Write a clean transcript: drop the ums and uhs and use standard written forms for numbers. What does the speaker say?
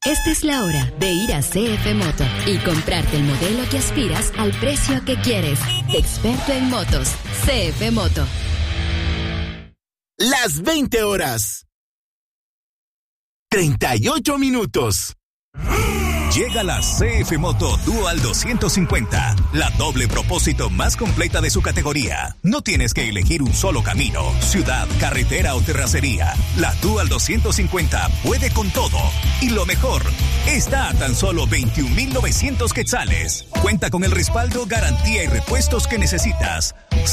Esta es la hora de ir a CF Moto y comprarte el modelo que aspiras al precio que quieres. Experto en motos, CF Moto. Las 20 horas. 38 minutos. Llega la CF Moto Dual 250, la doble propósito más completa de su categoría. No tienes que elegir un solo camino, ciudad, carretera o terracería. La Dual 250 puede con todo. Y lo mejor, está a tan solo 21,900 quetzales. Cuenta con el respaldo, garantía y repuestos que necesitas.